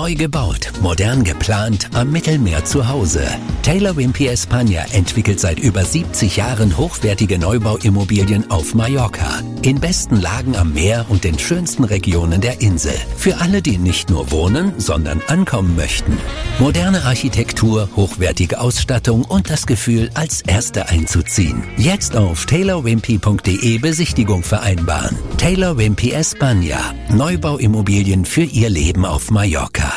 Neu gebaut, modern geplant, am Mittelmeer zu Hause. Taylor Wimpey España entwickelt seit über 70 Jahren hochwertige Neubauimmobilien auf Mallorca. In besten Lagen am Meer und den schönsten Regionen der Insel. Für alle, die nicht nur wohnen, sondern ankommen möchten. Moderne Architektur, hochwertige Ausstattung und das Gefühl, als Erste einzuziehen. Jetzt auf taylorwimpey.de Besichtigung vereinbaren. Taylor Wimpey España. Neubauimmobilien für Ihr Leben auf Mallorca.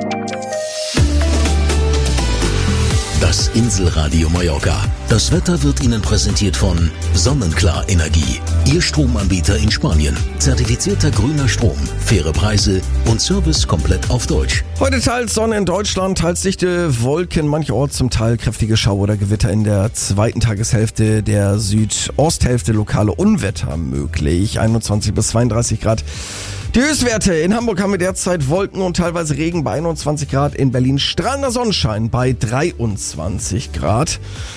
Das Inselradio Mallorca. Das Wetter wird Ihnen präsentiert von Sonnenklar Energie. Ihr Stromanbieter in Spanien. Zertifizierter grüner Strom, faire Preise und Service komplett auf Deutsch. Heute teils Sonne in Deutschland, teils dichte Wolken, mancherorts zum Teil kräftige Schauer oder Gewitter in der zweiten Tageshälfte der Südosthälfte, lokale Unwetter möglich. 21 bis 32 Grad. Die Höchstwerte in Hamburg haben wir derzeit Wolken und teilweise Regen bei 21 Grad. In Berlin strahlender Sonnenschein bei 23 Grad.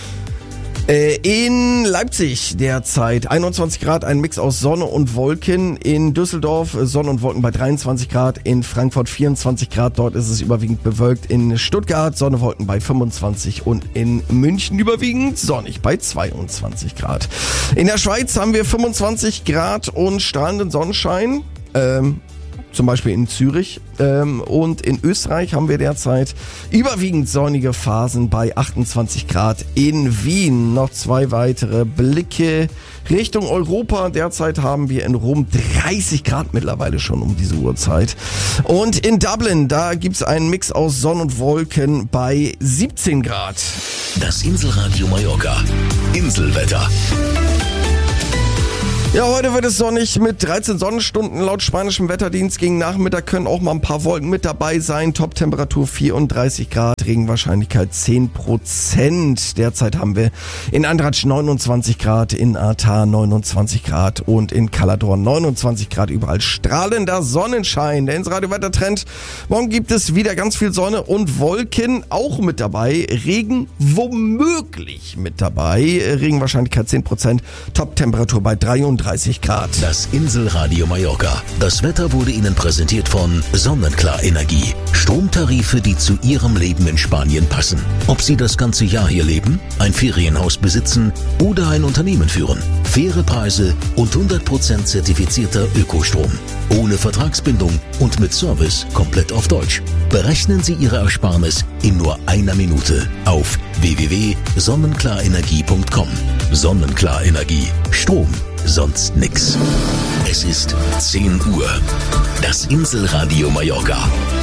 In Leipzig derzeit 21 Grad, ein Mix aus Sonne und Wolken. In Düsseldorf Sonne und Wolken bei 23 Grad. In Frankfurt 24 Grad, dort ist es überwiegend bewölkt. In Stuttgart Sonne, Wolken bei 25 und in München überwiegend sonnig bei 22 Grad. In der Schweiz haben wir 25 Grad und strahlenden Sonnenschein. Zum Beispiel in Zürich, und in Österreich haben wir derzeit überwiegend sonnige Phasen bei 28 Grad. In Wien noch 2 weitere Blicke Richtung Europa. Derzeit haben wir in Rom 30 Grad mittlerweile schon um diese Uhrzeit. Und in Dublin, da gibt's einen Mix aus Sonne und Wolken bei 17 Grad. Das Inselradio Mallorca. Inselwetter. Ja, heute wird es sonnig mit 13 Sonnenstunden laut spanischem Wetterdienst. Gegen Nachmittag können auch mal ein paar Wolken mit dabei sein. Toptemperatur 34 Grad, Regenwahrscheinlichkeit 10%. Derzeit haben wir in Andratsch 29 Grad, in Arta 29 Grad und in Calador 29 Grad. Überall strahlender Sonnenschein. Der Insel-Radio-Wettertrend. Morgen gibt es wieder ganz viel Sonne und Wolken auch mit dabei. Regen womöglich mit dabei. Regenwahrscheinlichkeit 10%. Toptemperatur bei 33 Grad. Das Inselradio Mallorca. Das Wetter wurde Ihnen präsentiert von Sonnenklar Energie. Stromtarife, die zu Ihrem Leben in Spanien passen. Ob Sie das ganze Jahr hier leben, ein Ferienhaus besitzen oder ein Unternehmen führen. Faire Preise und 100% zertifizierter Ökostrom. Ohne Vertragsbindung und mit Service komplett auf Deutsch. Berechnen Sie Ihre Ersparnis in nur einer Minute auf www.sonnenklarenergie.com. Sonnenklar Energie. Strom. Sonst nix. Es ist 10 Uhr. Das Inselradio Mallorca.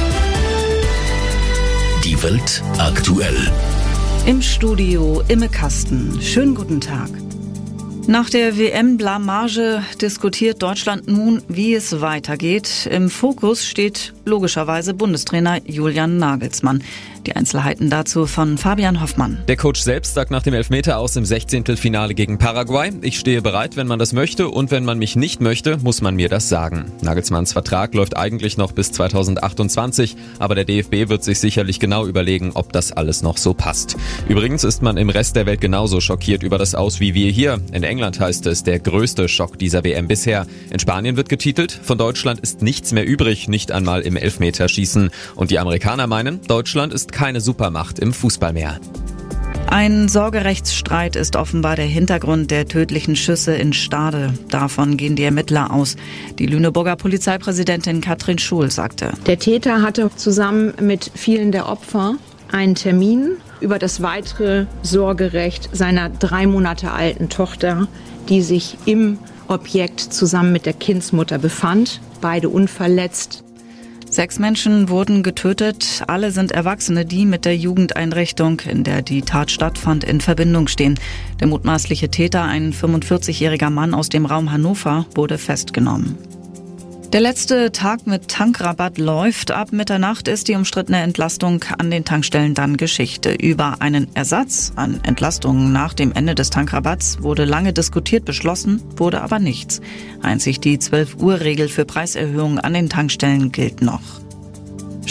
Die Welt aktuell. Im Studio Imme Kasten. Schönen guten Tag. Nach der WM-Blamage diskutiert Deutschland nun, wie es weitergeht. Im Fokus steht logischerweise Bundestrainer Julian Nagelsmann. Die Einzelheiten dazu von Fabian Hoffmann. Der Coach selbst sagt nach dem Elfmeter aus im 16. Finale gegen Paraguay: Ich stehe bereit, wenn man das möchte, und wenn man mich nicht möchte, muss man mir das sagen. Nagelsmanns Vertrag läuft eigentlich noch bis 2028, aber der DFB wird sich sicherlich genau überlegen, ob das alles noch so passt. Übrigens ist man im Rest der Welt genauso schockiert über das Aus wie wir hier. In England heißt es, der größte Schock dieser WM bisher. In Spanien wird getitelt, von Deutschland ist nichts mehr übrig, nicht einmal im Elfmeterschießen. Und die Amerikaner meinen, Deutschland ist keine Supermacht im Fußball mehr. Ein Sorgerechtsstreit ist offenbar der Hintergrund der tödlichen Schüsse in Stade. Davon gehen die Ermittler aus. Die Lüneburger Polizeipräsidentin Katrin Schul sagte: Der Täter hatte zusammen mit vielen der Opfer einen Termin über das weitere Sorgerecht seiner 3 Monate alten Tochter, die sich im Objekt zusammen mit der Kindsmutter befand, beide unverletzt. 6 Menschen wurden getötet. Alle sind Erwachsene, die mit der Jugendeinrichtung, in der die Tat stattfand, in Verbindung stehen. Der mutmaßliche Täter, ein 45-jähriger Mann aus dem Raum Hannover, wurde festgenommen. Der letzte Tag mit Tankrabatt läuft. Ab Mitternacht ist die umstrittene Entlastung an den Tankstellen dann Geschichte. Über einen Ersatz an Entlastungen nach dem Ende des Tankrabatts wurde lange diskutiert, beschlossen wurde aber nichts. Einzig die 12-Uhr-Regel für Preiserhöhungen an den Tankstellen gilt noch.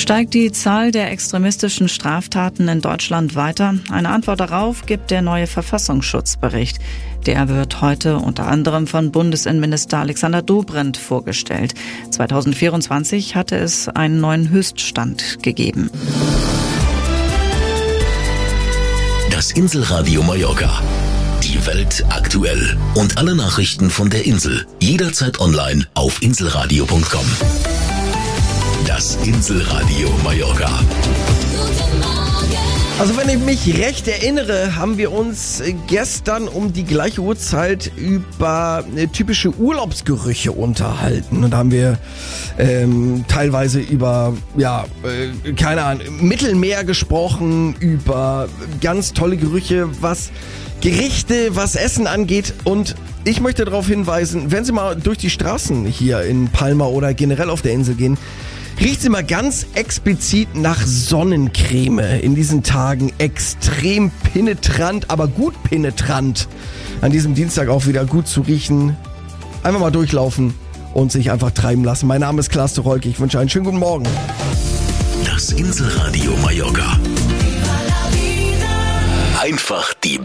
Steigt die Zahl der extremistischen Straftaten in Deutschland weiter? Eine Antwort darauf gibt der neue Verfassungsschutzbericht. Der wird heute unter anderem von Bundesinnenminister Alexander Dobrindt vorgestellt. 2024 hatte es einen neuen Höchststand gegeben. Das Inselradio Mallorca. Die Welt aktuell. Und alle Nachrichten von der Insel. Jederzeit online auf inselradio.com. Das Inselradio Mallorca. Also wenn ich mich recht erinnere, haben wir uns gestern um die gleiche Uhrzeit über typische Urlaubsgerüche unterhalten. Und da haben wir teilweise über, keine Ahnung, Mittelmeer gesprochen, über ganz tolle Gerüche, was Gerichte, was Essen angeht. Und ich möchte darauf hinweisen, wenn Sie mal durch die Straßen hier in Palma oder generell auf der Insel gehen, riecht sie mal ganz explizit nach Sonnencreme. In diesen Tagen extrem penetrant, aber gut penetrant. An diesem Dienstag auch wieder gut zu riechen. Einfach mal durchlaufen und sich einfach treiben lassen. Mein Name ist Klaas de Rolke. Ich wünsche einen schönen guten Morgen. Das Inselradio Mallorca. Einfach die